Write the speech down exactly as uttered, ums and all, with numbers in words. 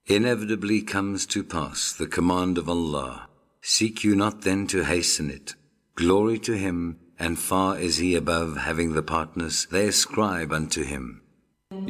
Inevitably comes to pass the command of Allah. Seek you not then to hasten it? Glory to Him, and far is He above having the partners they ascribe unto Him.